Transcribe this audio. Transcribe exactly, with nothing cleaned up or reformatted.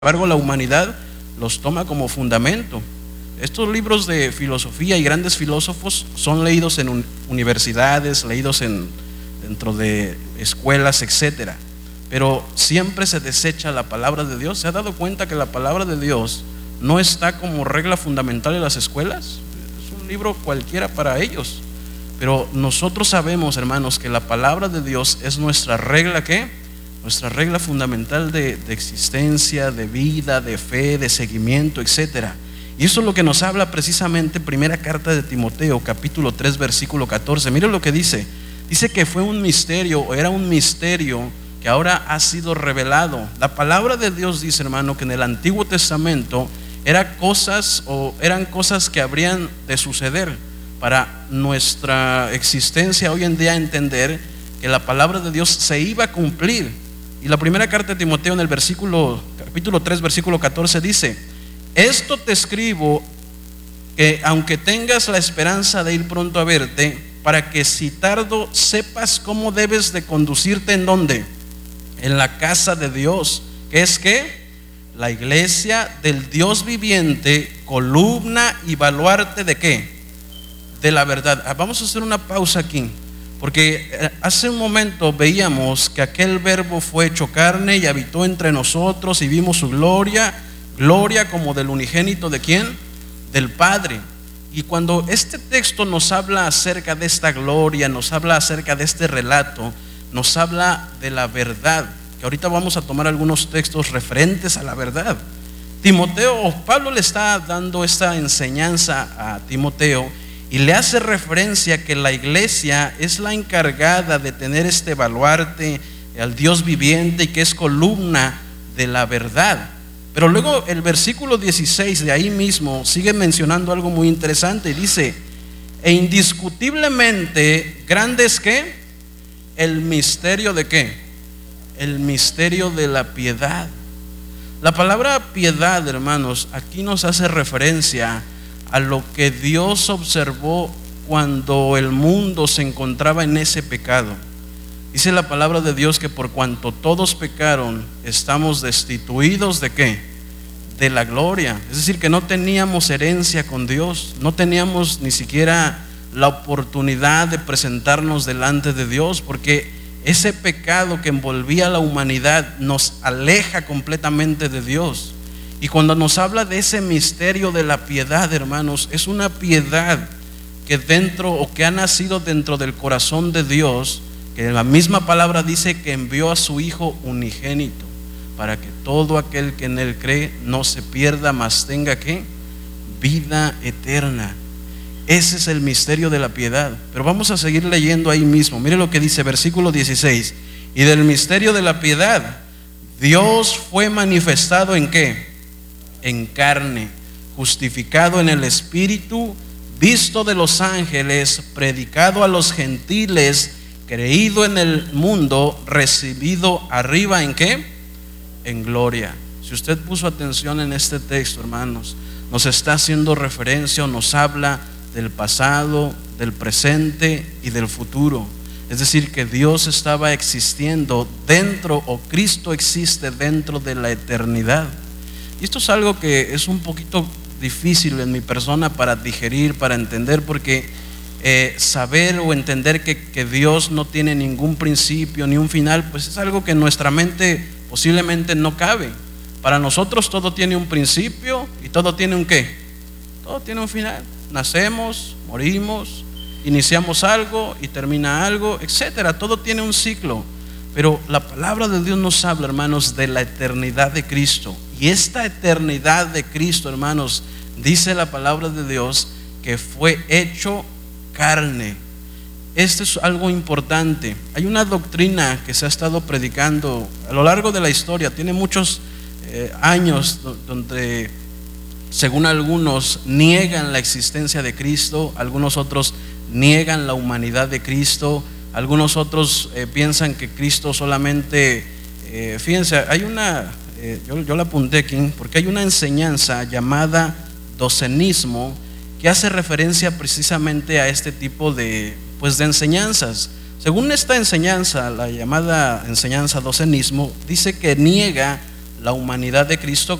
embargo, la humanidad los toma como fundamento. Estos libros de filosofía y grandes filósofos son leídos en un, universidades, leídos en, dentro de escuelas, etcétera. Pero siempre se desecha la palabra de Dios. ¿Se ha dado cuenta que la palabra de Dios no está como regla fundamental en las escuelas? Es un libro cualquiera para ellos. Pero nosotros sabemos, hermanos, que la palabra de Dios es nuestra regla, ¿qué? Nuestra regla fundamental de, de existencia, de vida, de fe, de seguimiento, etcétera. Y eso es lo que nos habla precisamente primera carta de Timoteo, capítulo tres, versículo catorce. Mire lo que dice. Dice que fue un misterio, o era un misterio que ahora ha sido revelado. La palabra de Dios dice, hermano, que en el Antiguo Testamento eran cosas, o eran cosas que habrían de suceder para nuestra existencia hoy en día, entender que la palabra de Dios se iba a cumplir. Y la primera carta de Timoteo en el versículo, capítulo tres, versículo catorce dice: esto te escribo, que aunque tengas la esperanza de ir pronto a verte, para que si tardo sepas cómo debes de conducirte. ¿En dónde? En la casa de Dios, que es que la iglesia del Dios viviente, columna y baluarte de qué? De la verdad. Vamos a hacer una pausa aquí, porque hace un momento veíamos que aquel verbo fue hecho carne y habitó entre nosotros, y vimos su gloria, gloria como del unigénito ¿de quién? Del Padre. Y cuando este texto nos habla acerca de esta gloria, nos habla acerca de este relato, nos habla de la verdad, que ahorita vamos a tomar algunos textos referentes a la verdad. Timoteo, o Pablo le está dando esta enseñanza a Timoteo, y le hace referencia que la iglesia es la encargada de tener este baluarte al Dios viviente, y que es columna de la verdad. Pero luego el versículo dieciséis de ahí mismo sigue mencionando algo muy interesante y dice: e indiscutiblemente grande es ¿qué? El misterio de ¿qué? El misterio de la piedad. La palabra piedad, hermanos, aquí nos hace referencia a lo que Dios observó cuando el mundo se encontraba en ese pecado. Dice la palabra de Dios que por cuanto todos pecaron, estamos destituidos ¿de qué? De la gloria. Es decir, que no teníamos herencia con Dios, no teníamos ni siquiera la oportunidad de presentarnos delante de Dios, porque ese pecado que envolvía a la humanidad nos aleja completamente de Dios. Y cuando nos habla de ese misterio de la piedad, hermanos, es una piedad que dentro, o que ha nacido dentro del corazón de Dios, que la misma palabra dice que envió a su Hijo unigénito, para que todo aquel que en Él cree no se pierda, mas tenga ¿qué? Vida eterna. Ese es el misterio de la piedad. Pero vamos a seguir leyendo ahí mismo. Mire lo que dice versículo dieciséis: y del misterio de la piedad, Dios fue manifestado ¿en qué? En carne, justificado en el Espíritu, visto de los ángeles, predicado a los gentiles, creído en el mundo, recibido arriba ¿en qué? En gloria. Si usted puso atención en este texto, hermanos, nos está haciendo referencia, o nos habla del pasado, del presente y del futuro. Es decir, que Dios estaba existiendo dentro, o Cristo existe dentro de la eternidad. Y esto es algo que es un poquito difícil en mi persona para digerir, para entender, porque eh, saber o entender que, que Dios no tiene ningún principio ni un final, pues es algo que en nuestra mente posiblemente no cabe. Para nosotros todo tiene un principio y todo tiene un ¿qué? Todo tiene un final. Nacemos, morimos, iniciamos algo y termina algo, etcétera. Todo tiene un ciclo. Pero la palabra de Dios nos habla, hermanos, de la eternidad de Cristo. Y esta eternidad de Cristo, hermanos, dice la palabra de Dios que fue hecho carne. Esto es algo importante. Hay una doctrina que se ha estado predicando a lo largo de la historia. Tiene muchos eh, años donde, según algunos, niegan la existencia de Cristo. Algunos otros niegan la humanidad de Cristo. Algunos otros eh, piensan que Cristo solamente, eh, fíjense, hay una, eh, yo, yo la apunté aquí, porque hay una enseñanza llamada docenismo, que hace referencia precisamente a este tipo de, pues, de enseñanzas. Según esta enseñanza, la llamada enseñanza docenismo, dice que niega la humanidad de Cristo